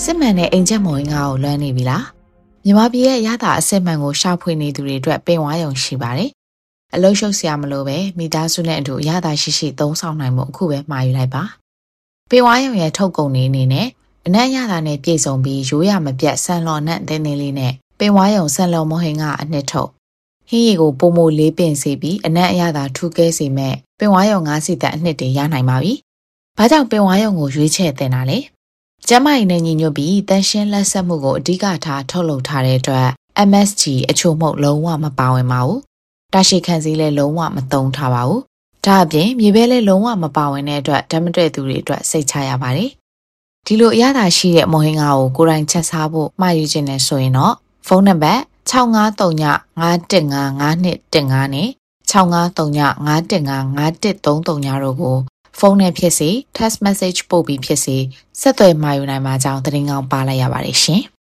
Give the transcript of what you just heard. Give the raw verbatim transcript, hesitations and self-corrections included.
စစ်မှန်တဲ့အင်ဂျင်မော်ငါကိုလွမ်းနေပြီလားမြန်မာပြည်ရဲ့ရတာအစစ်မှန်ကိုရှာဖွေနေသူတွေအတွက်ပင်ဝါရုံရှိပါတယ်အလုံးရှုပ်စရာမလိုပဲမိသားစုနဲ့အတူရတာရှိရှိသုံးဆောင်နိုင်မှုအခုပဲမှာယူလိုက်ပါပင်ဝါရုံရဲ့ထုတ်ကုန်နေအနေနဲ့အနက်ရတာနဲ့ပြည့်စုံပြီးရိုးရမပြတ်ဆန်လော်နဲ့တင်းတင်းလေးနဲ့ပင်ဝါရုံဆန်လော်မဟင်ကအနှစ်ထုတ်ဟင်းရီကိုပုံမိုလေးပင်စေပြီးအနက်အရသာထူးကဲစေမဲ့ပင်ဝါရုံငါးစီတက်အနှစ်တွေရနိုင်ပါပြီဘာကြောင့်ပင်ဝါရုံကိုရွေးချယ်တင်တာလဲကျမကြီးနဲ့ညီညွတ်ပြီးတန်ရှင်းလက်ဆက်မှုကိုအဓိကထားထုတ်လုပ်ထားတဲ့အတွက် M S G အချို့မှုလုံးဝမပါဝင်ပါဘူး။တာရှိခံစည်းလည်းလုံးဝမသုံးထားပါဘူး။ဒါအပြင်မြေပဲလည်းလုံးဝမပါဝင်တဲ့အတွက်ဓာတ်မတည့်သူတွေအတွက်စိတ်ချရပါတယ်။ဒီလိုအရသာရှိတဲ့မော်ဟင်ငါကိုကိုယ်တိုင်ချက်စားဖို့မှာယူခြင်းနဲ့ဆိုရင်တော့ဖုန်းနံပါတ်၆၅၃ည၅၁၅၅၂၁၅နဲ့၆၅၃ည၅၁၅၅၅၁၃၃တို့ကိုဖုန်းနဲ့ဖြစ်စေ text message ပို့ပြီးဖြစ်စေဆက်သွယ်မှာယူနိုင်မှာကြောင်းသတင်းကောင်းပါလိုက်ရပါတယ်ရှင်။